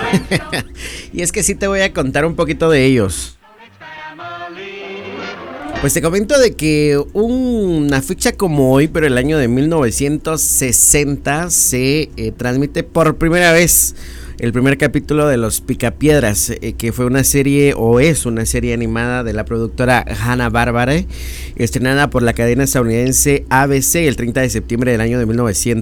Y es que sí te voy a contar un poquito de ellos. Pues te comento de que una fecha como hoy, pero el año de 1960, se transmite por primera vez el primer capítulo de Los Picapiedras, que fue una serie, o es una serie animada de la productora Hanna-Barbera, estrenada por la cadena estadounidense ABC el 30 de septiembre del año de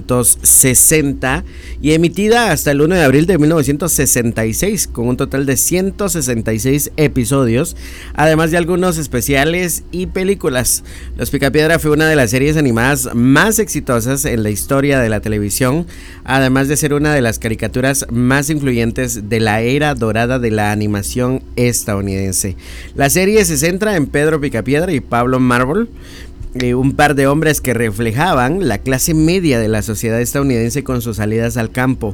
1960 y emitida hasta el 1 de abril de 1966, con un total de 166 episodios, además de algunos especiales y películas. Los Picapiedra fue una de las series animadas más exitosas en la historia de la televisión, además de ser una de las caricaturas más influyentes de la era dorada de la animación estadounidense. La serie se centra en Pedro Picapiedra y Pablo Marvel, un par de hombres que reflejaban la clase media de la sociedad estadounidense con sus salidas al campo,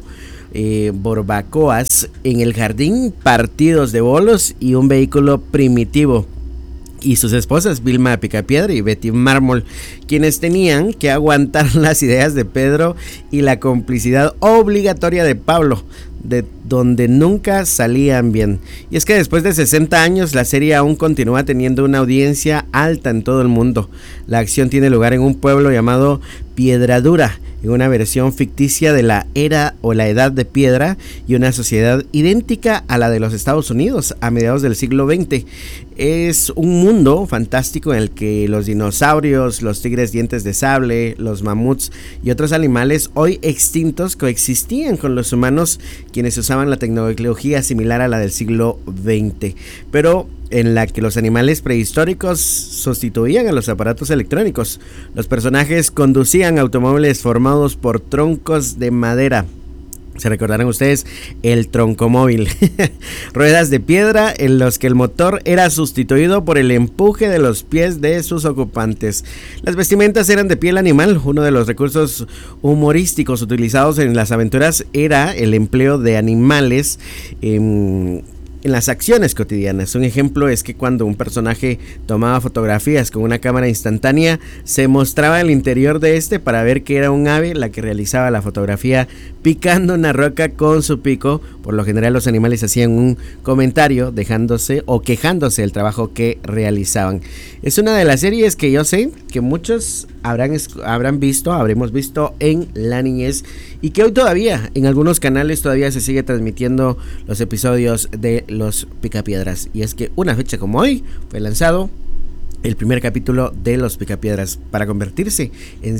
barbacoas en el jardín, partidos de bolos y un vehículo primitivo, y sus esposas Vilma Picapiedra y Betty Marmol, quienes tenían que aguantar las ideas de Pedro y la complicidad obligatoria de Pablo, de donde nunca salían bien. Y es que después de 60 años la serie aún continúa teniendo una audiencia alta en todo el mundo. La acción tiene lugar en un pueblo llamado Piedradura, en una versión ficticia de la era o la edad de piedra y una sociedad idéntica a la de los Estados Unidos a mediados del siglo XX. Es un mundo fantástico en el que los dinosaurios, los tigres dientes de sable, los mamuts y otros animales hoy extintos coexistían con los humanos, quienes usaban la tecnología similar a la del siglo XX, pero en la que los animales prehistóricos sustituían a los aparatos electrónicos. Los personajes conducían automóviles formados por troncos de madera. Se recordarán ustedes el troncomóvil. Ruedas de piedra en los que el motor era sustituido por el empuje de los pies de sus ocupantes. Las vestimentas eran de piel animal. Uno de los recursos humorísticos utilizados en las aventuras era el empleo de animales en las acciones cotidianas. Un ejemplo es que cuando un personaje tomaba fotografías con una cámara instantánea, se mostraba el interior de este para ver que era un ave la que realizaba la fotografía picando una roca con su pico. Por lo general los animales hacían un comentario dejándose o quejándose del trabajo que realizaban. Es una de las series que yo sé que muchos habremos visto en la niñez y que hoy todavía en algunos canales todavía se sigue transmitiendo los episodios de Los Picapiedras. Y es que una fecha como hoy fue lanzado el primer capítulo de Los Picapiedras para convertirse en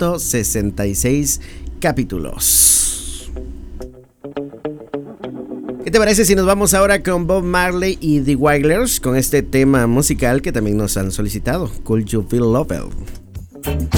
166 capítulos. ¿Qué te parece si nos vamos ahora con Bob Marley y The Wailers con este tema musical que también nos han solicitado, Could You Feel Love?